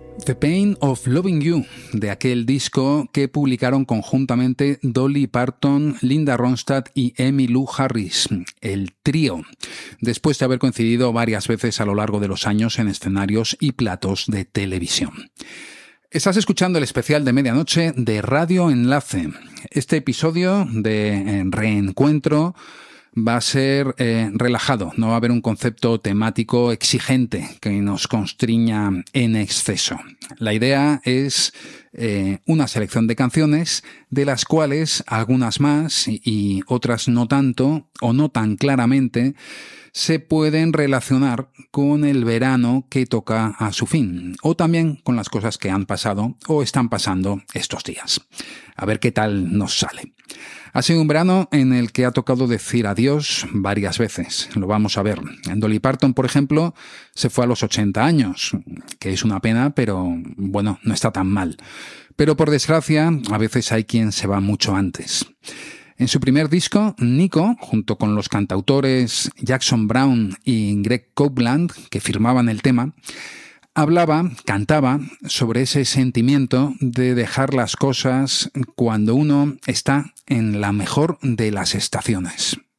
The Pain of Loving You, de aquel disco que publicaron conjuntamente Dolly Parton, Linda Ronstadt y Emmylou Harris, el trío, después de haber coincidido varias veces a lo largo de los años en escenarios y platos de televisión. Estás escuchando el especial de medianoche de Radio Enlace. Este episodio de Reencuentro va a ser relajado, no va a haber un concepto temático exigente que nos constriña en exceso. La idea es una selección de canciones de las cuales algunas más y otras no tanto o no tan claramente se pueden relacionar con el verano que toca a su fin o también con las cosas que han pasado o están pasando estos días. A ver qué tal nos sale. Ha sido un verano en el que ha tocado decir adiós varias veces. Lo vamos a ver. Dolly Parton, por ejemplo, se fue a los 80 años, que es una pena, pero bueno, no está tan mal. Pero por desgracia, a veces hay quien se va mucho antes. En su primer disco, Nico, junto con los cantautores Jackson Browne y Greg Copeland, que firmaban el tema, cantaba sobre ese sentimiento de dejar las cosas cuando uno está en la mejor de las estaciones.